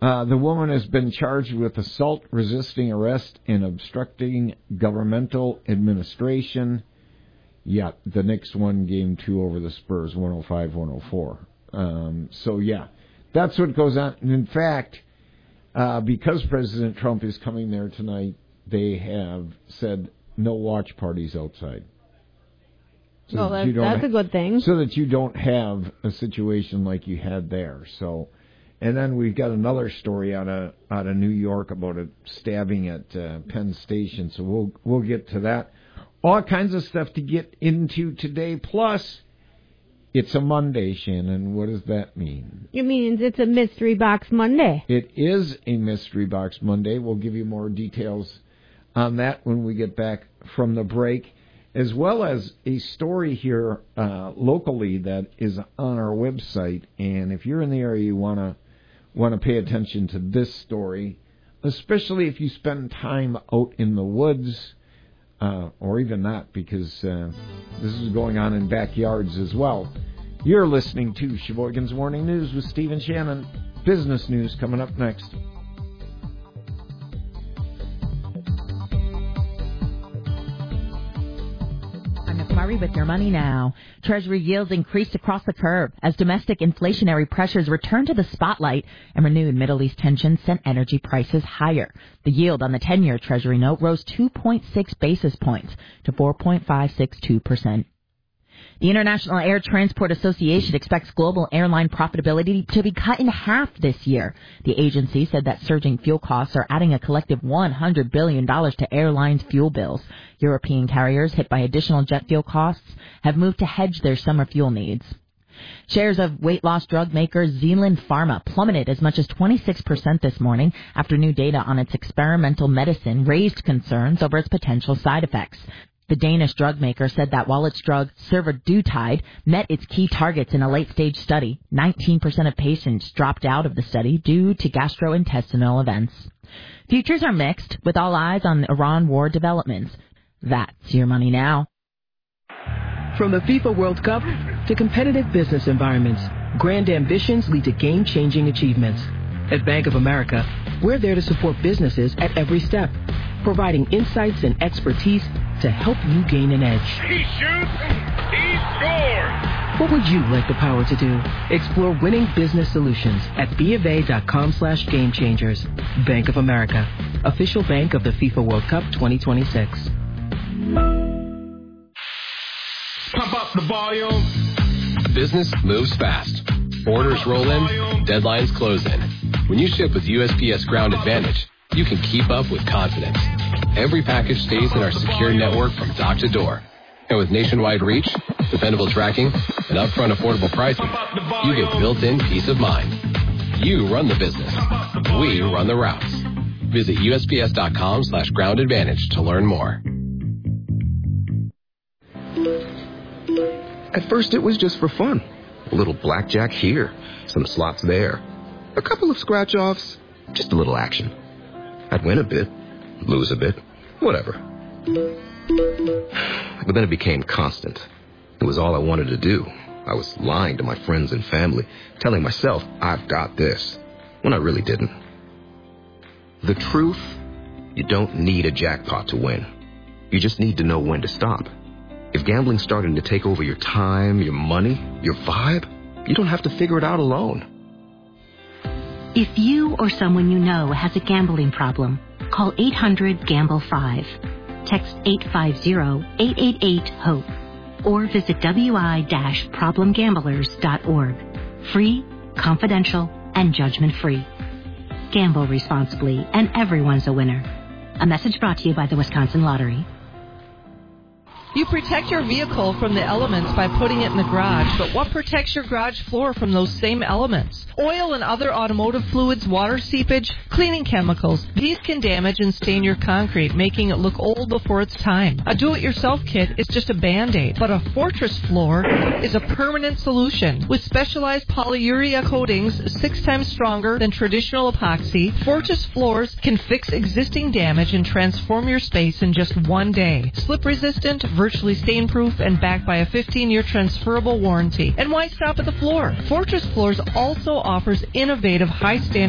The woman has been charged with assault, resisting arrest, and obstructing governmental administration. Yeah, the Knicks won Game 2 over the Spurs, 105-104. So, yeah, that's what goes on. And in fact, because President Trump is coming there tonight, they have said no watch parties outside. So that's a good thing. So that you don't have a situation like you had there. So, and then we've got another story out of New York about a stabbing at Penn Station. So we'll get to that. All kinds of stuff to get into today. Plus, it's a Monday, Shannon. What does that mean? It means it's a Mystery Box Monday. It is a Mystery Box Monday. We'll give you more details on that when we get back from the break, as well as a story here locally that is on our website. And if you're in the area, you want to pay attention to this story, especially if you spend time out in the woods, or even not, because this is going on in backyards as well. You're listening to Sheboygan's Morning News with Steve and Shannon. Business news coming up next. Murray with your money now. Treasury yields increased across the curve as domestic inflationary pressures return to the spotlight and renewed Middle East tensions sent energy prices higher. The yield on the 10-year Treasury note rose 2.6 basis points to 4.562%. The International Air Transport Association expects global airline profitability to be cut in half this year. The agency said that surging fuel costs are adding a collective $100 billion to airlines' fuel bills. European carriers hit by additional jet fuel costs have moved to hedge their summer fuel needs. Shares of weight loss drug maker Zealand Pharma plummeted as much as 26% this morning after new data on its experimental medicine raised concerns over its potential side effects. The Danish drug maker said that while its drug, survodutide, met its key targets in a late-stage study, 19% of patients dropped out of the study due to gastrointestinal events. Futures are mixed, with all eyes on the Iran war developments. That's your money now. From the FIFA World Cup to competitive business environments, grand ambitions lead to game-changing achievements. At Bank of America, we're there to support businesses at every step, providing insights and expertise to help you gain an edge. He shoots, he scores! What would you like the power to do? Explore winning business solutions at BofA.com/gamechangers. Bank of America, official bank of the FIFA World Cup 2026. Pump up the volume. Business moves fast. Orders roll in, deadlines close in. When you ship with USPS Ground Advantage, you can keep up with confidence. Every package stays in our secure network from dock to door. And with nationwide reach, dependable tracking, and upfront affordable pricing, you get built-in peace of mind. You run the business. We run the routes. Visit USPS.com/Ground Advantage to learn more. At first, it was just for fun. A little blackjack here, some slots there, a couple of scratch-offs, just a little action. I'd win a bit, lose a bit, whatever. But then it became constant. It was all I wanted to do. I was lying to my friends and family, telling myself, I've got this, when I really didn't. The truth, you don't need a jackpot to win. You just need to know when to stop. If gambling's starting to take over your time, your money, your vibe, you don't have to figure it out alone. If you or someone you know has a gambling problem, call 800-GAMBLE-5. Text 850-888-HOPE. Or visit wi-problemgamblers.org. Free, confidential, and judgment-free. Gamble responsibly, and everyone's a winner. A message brought to you by the Wisconsin Lottery. You protect your vehicle from the elements by putting it in the garage, but what protects your garage floor from those same elements? Oil and other automotive fluids, water seepage, cleaning chemicals. These can damage and stain your concrete, making it look old before its time. A do-it-yourself kit is just a Band-Aid, but a Fortress floor is a permanent solution. With specialized polyurea coatings 6 times stronger than traditional epoxy, Fortress floors can fix existing damage and transform your space in just one day. Slip-resistant, virtually stain-proof, and backed by a 15-year transferable warranty. And why stop at the floor? Fortress Floors also offers innovative high-standard